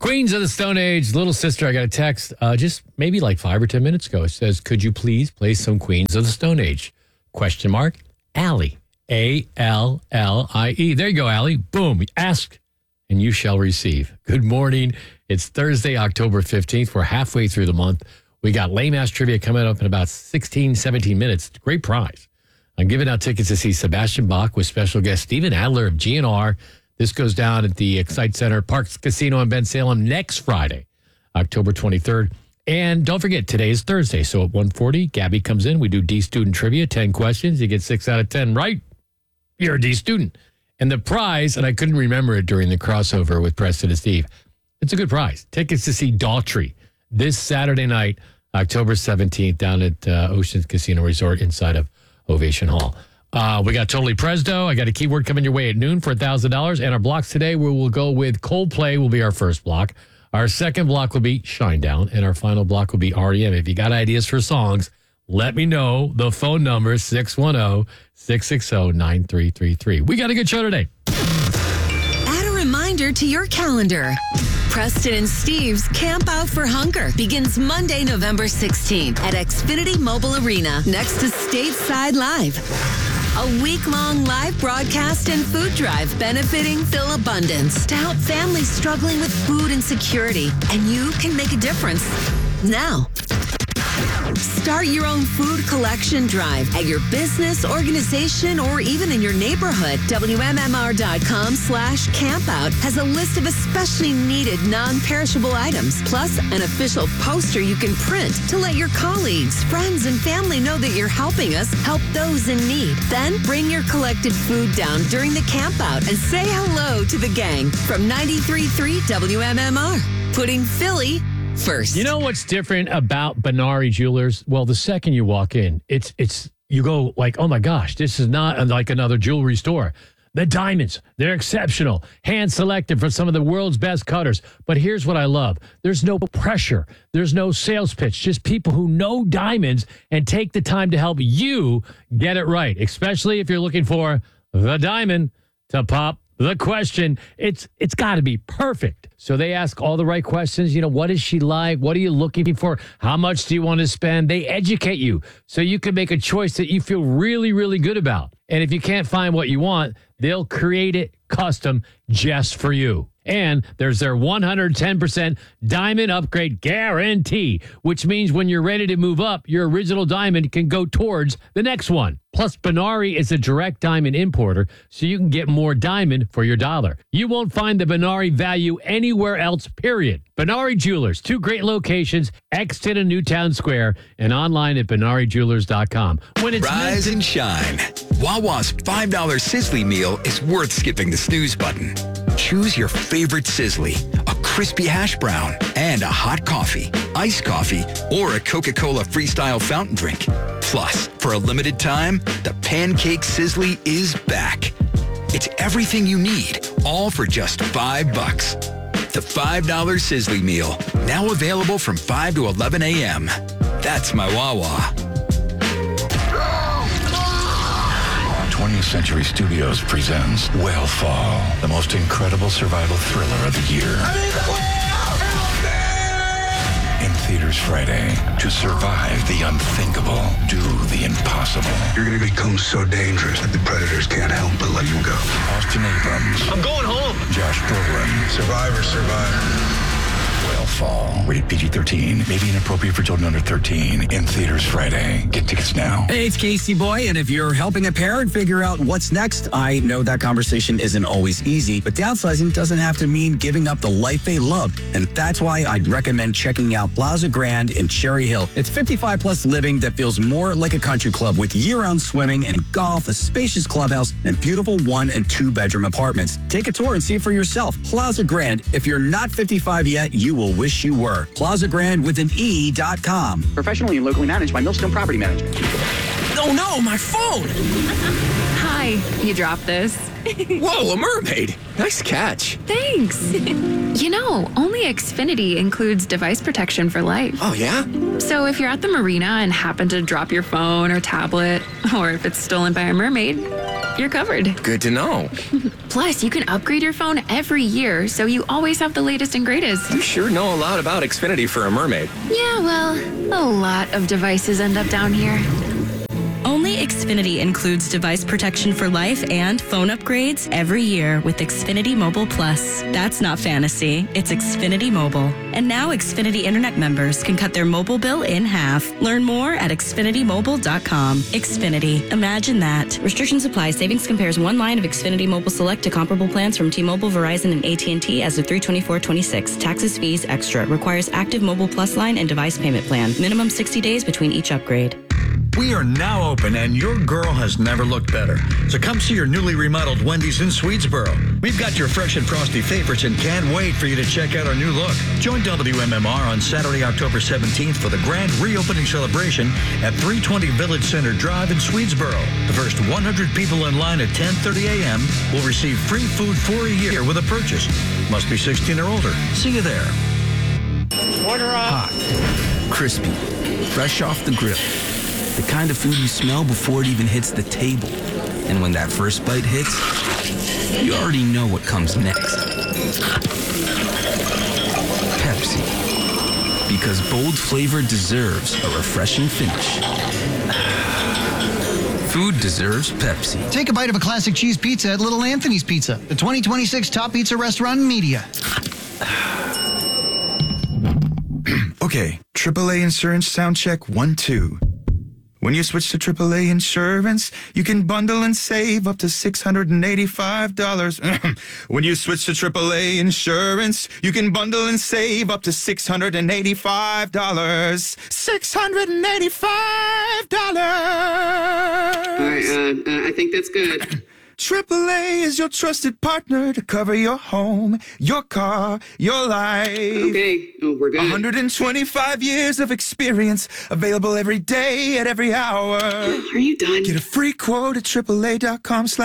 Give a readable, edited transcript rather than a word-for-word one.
Queens of the Stone Age, Little Sister. I got a text just maybe like 5 or 10 minutes ago. It says, could you please play some Queens of the Stone Age? Question mark. Allie. A-L-L-I-E. There you go, Allie. Boom. Ask and you shall receive. Good morning. It's Thursday, October 15th. We're halfway through the month. We got Lame Ass Trivia coming up in about 16, 17 minutes. It's a great prize. I'm giving out tickets to see Sebastian Bach with special guest Steven Adler of GNR. This goes down at the Excite Center, Parks Casino in Ben Salem next Friday, October 23rd. And don't forget, today is Thursday. So at 1:40, Gabby comes in. We do D student trivia, 10 questions. You get 6 out of 10 right. You're a D student. And the prize, and I couldn't remember it during the crossover with Preston and Steve, it's a good prize. Tickets to see Daughtry this Saturday night, October 17th, down at Ocean Casino Resort inside of Ovation Hall. We got Totally Presto. I got a keyword coming your way at noon for $1,000. And our blocks today, we will go with Coldplay will be our first block. Our second block will be Shinedown. And our final block will be REM. If you got ideas for songs, let me know. The phone number is 610-660-9333. We got a good show today. Add a reminder to your calendar. Preston and Steve's Camp Out for Hunger begins Monday, November 16th at Xfinity Mobile Arena next to Stateside Live. A week-long live broadcast and food drive benefiting Phil Abundance to help families struggling with food insecurity. And you can make a difference now. Start your own food collection drive at your business, organization, or even in your neighborhood. WMMR.com/campout has a list of especially needed non-perishable items, plus an official poster you can print to let your colleagues, friends, and family know that you're helping us help those in need. Then bring your collected food down during the campout and say hello to the gang from 93.3 WMMR. Putting Philly first. You know what's different about Benari Jewelers? Well, the second you walk in, it's you go like, oh my gosh, this is not like another jewelry store. The diamonds, they're exceptional, hand selected from some of the world's best cutters. But here's what I love. There's no pressure. There's no sales pitch. Just people who know diamonds and take the time to help you get it right, especially if you're looking for the diamond to pop the question. It's got to be perfect. So they ask all the right questions. You know, what is she like? What are you looking for? How much do you want to spend? They educate you so you can make a choice that you feel really, really good about. And if you can't find what you want, they'll create it custom just for you. And there's their 110% diamond upgrade guarantee, which means when you're ready to move up, your original diamond can go towards the next one. Plus, Benari is a direct diamond importer, so you can get more diamond for your dollar. You won't find the Benari value anywhere else, period. Benari Jewelers, 2 great locations, Exton and Newtown Square, and online at BenariJewelers.com. When it's Rise and shine. Wawa's $5 Sizzly meal is worth skipping the snooze button. Choose your favorite Sizzly, a crispy hash brown, and a hot coffee, iced coffee, or a Coca-Cola Freestyle fountain drink. Plus, for a limited time, the Pancake Sizzly is back. It's everything you need, all for just $5. The $5 Sizzly meal, now available from 5 to 11 a.m. That's my Wawa. 20th Century Studios presents Whale Fall, the most incredible survival thriller of the year. In theaters Friday. To survive the unthinkable, do the impossible. You're going to become so dangerous that the predators can't help but let you go. Austin Abrams. I'm going home. Josh Brolin. Survivor. Whale Fall. Rated PG-13. May be inappropriate for children under 13. In theaters Friday. Get tickets now. Hey, it's Casey Boy, and if you're helping a parent figure out what's next, I know that conversation isn't always easy, but downsizing doesn't have to mean giving up the life they loved, and that's why I'd recommend checking out Plaza Grand in Cherry Hill. It's 55-plus living that feels more like a country club with year-round swimming and golf, a spacious clubhouse, and beautiful 1- and 2-bedroom apartments. Take a tour and see for yourself. Plaza Grand. If you're not 55 yet, you will wish you were. PlazaGrand.com. Professionally and locally managed by Millstone Property Management. Oh no, my phone! Hi, you dropped this. Whoa, a mermaid! Nice catch. Thanks. You know, only Xfinity includes device protection for life. Oh, yeah? So if you're at the marina and happen to drop your phone or tablet, or if it's stolen by a mermaid, you're covered. Good to know. Plus, you can upgrade your phone every year, so you always have the latest and greatest. You sure know a lot about Xfinity for a mermaid. Yeah, well, a lot of devices end up down here. Only Xfinity includes device protection for life and phone upgrades every year with Xfinity Mobile Plus. That's not fantasy, it's Xfinity Mobile. And now Xfinity Internet members can cut their mobile bill in half. Learn more at xfinitymobile.com. Xfinity, imagine that. Restrictions apply. Savings compares one line of Xfinity Mobile Select to comparable plans from T-Mobile, Verizon, and AT&T as of 3/24/26. Taxes, fees, extra. Requires active Mobile Plus line and device payment plan. Minimum 60 days between each upgrade. We are now open, and your girl has never looked better. So come see your newly remodeled Wendy's in Swedesboro. We've got your fresh and frosty favorites and can't wait for you to check out our new look. Join WMMR on Saturday, October 17th for the grand reopening celebration at 320 Village Center Drive in Swedesboro. The first 100 people in line at 10:30 a.m. will receive free food for a year with a purchase. Must be 16 or older. See you there. Order up. Hot, crispy, fresh off the grill. The kind of food you smell before it even hits the table. And when that first bite hits, you already know what comes next. Pepsi. Because bold flavor deserves a refreshing finish. Food deserves Pepsi. Take a bite of a classic cheese pizza at Little Anthony's Pizza, the 2026 top pizza restaurant in media. Okay, AAA Insurance sound check 1, 2. When you switch to AAA Insurance, you can bundle and save up to $685. When you switch to AAA Insurance, you can bundle and save up to $685. $685! All right, I think that's good. AAA is your trusted partner to cover your home, your car, your life. Okay, we're good. 125 years of experience, available every day at every hour. Are you done? Get a free quote at AAA.com/.